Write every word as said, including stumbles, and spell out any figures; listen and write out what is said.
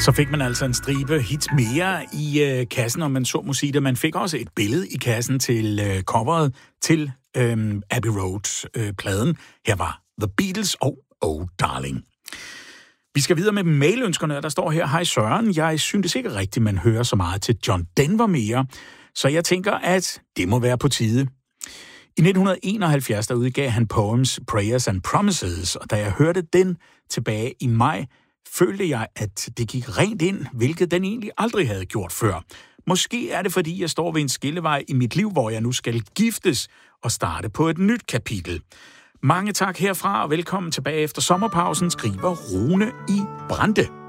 Så fik man altså en stribe hits mere i øh, kassen, og man så må sige det. Man fik også et billede i kassen til øh, coveret til øh, Abbey Road-pladen. Øh, Her var The Beatles og Oh Darling. Vi skal videre med mailønskerne, og der står her: Hej Søren, jeg synes ikke rigtigt, man hører så meget til John Denver mere, så jeg tænker, at det må være på tide. I nitten enoghalvfjerds der udgav han Poems, Prayers and Promises, og da jeg hørte den tilbage i maj, følte jeg, at det gik rent ind, hvilket den egentlig aldrig havde gjort før. Måske er det, fordi jeg står ved en skillevej i mit liv, hvor jeg nu skal giftes og starte på et nyt kapitel. Mange tak herfra, og velkommen tilbage efter sommerpausen, skriver Rune i Brande.